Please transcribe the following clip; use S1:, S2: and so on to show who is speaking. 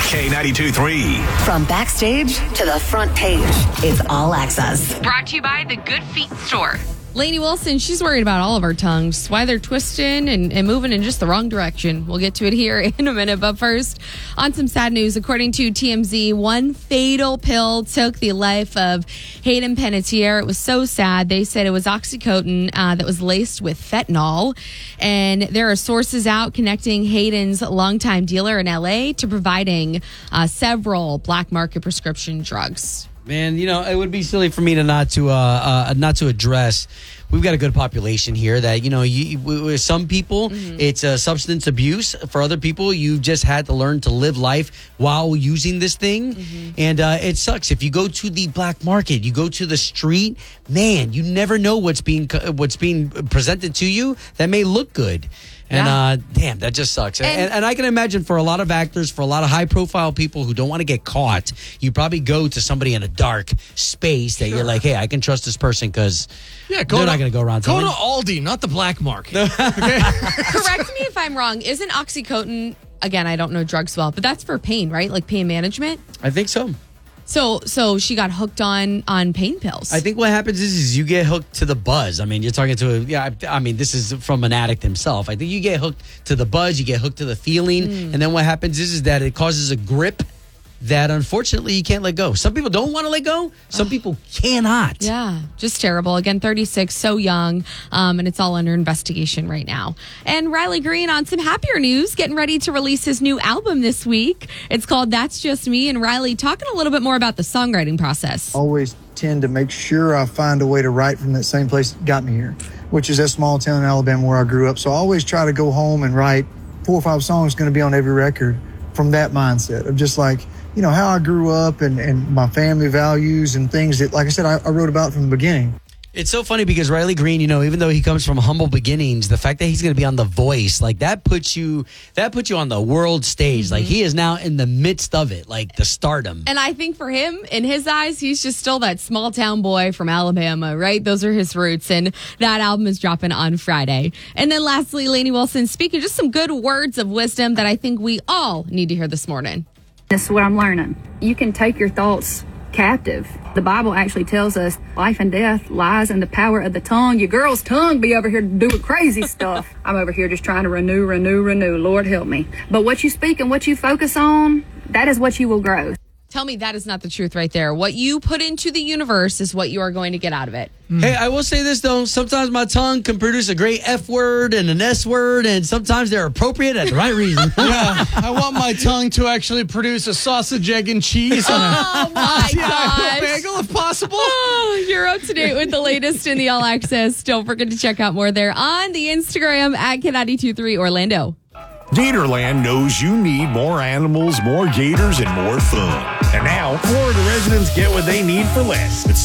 S1: K92.3.
S2: From backstage to the front page, it's all access.
S3: Brought to you by the Good Feet Store.
S4: Lainey Wilson, she's worried about all of our tongues, why they're twisting and moving in just the wrong direction. We'll get to it here in a minute. But first, on some sad news, according to TMZ, one fatal pill took the life of Hayden Panettiere. It was so sad. They said it was oxycodone that was laced with fentanyl. And there are sources out connecting Hayden's longtime dealer in LA to providing several black market prescription drugs.
S5: Man, it would be silly for me to not to address. We've got a good population here that, with some people, it's substance abuse. For other people, you've just had to learn to live life while using this thing. And it sucks. If you go to the black market, you go to the street, man, you never know what's being presented to you that may look good. And damn, that just sucks. And I can imagine for a lot of actors, for a lot of high-profile people who don't want to get caught, you probably go to somebody in a dark space that you're like, hey, I can trust this person because they're not going to go around.
S6: Go to Aldi, not the black market.
S4: Correct me if I'm wrong. Isn't oxycodone, again, I don't know drugs well, but that's for pain, right? Like pain management?
S5: I think so.
S4: So she got hooked on pain pills.
S5: I think what happens is you get hooked to the buzz. I mean, you're talking to this is from an addict himself. I think you get hooked to the buzz, you get hooked to the feeling, and then what happens is that it causes a grip that unfortunately you can't let go. Some people don't want to let go. Some people cannot.
S4: Yeah, just terrible. Again, 36, so young, and it's all under investigation right now. And Riley Green on some happier news, getting ready to release his new album this week. It's called That's Just Me. And Riley, talking a little bit more about the songwriting process.
S7: Always tend to make sure I find a way to write from that same place that got me here, which is that small town in Alabama where I grew up. So I always try to go home and write 4 or 5 songs going to be on every record from that mindset of just like, how I grew up and my family values and things that, like I said, I wrote about from the beginning.
S5: It's so funny because Riley Green, even though he comes from humble beginnings, the fact that he's going to be on The Voice, like that puts you on the world stage. Like he is now in the midst of it, like the stardom.
S4: And I think for him, in his eyes, he's just still that small town boy from Alabama, right? Those are his roots. And that album is dropping on Friday. And then lastly, Lainey Wilson speaking just some good words of wisdom that I think we all need to hear this morning.
S8: This is what I'm learning. You can take your thoughts captive. The Bible actually tells us life and death lies in the power of the tongue. Your girl's tongue be over here doing crazy stuff. I'm over here just trying to renew. Lord help me. But what you speak and what you focus on, that is what you will grow.
S4: Tell me that is not the truth right there. What you put into the universe is what you are going to get out of it.
S5: Hey, I will say this, though. Sometimes my tongue can produce a great F word and an S word, and sometimes they're appropriate at the right reason.
S6: Yeah, I want my tongue to actually produce a sausage, egg, and cheese.
S4: Oh, my gosh.
S6: Bagel, if possible.
S4: Oh, you're up to date with the latest in the All Access. Don't forget to check out more there on the Instagram at K92.3 Orlando.
S1: Gatorland knows you need more animals, more gators, and more fun. And now, Florida residents get what they need for less.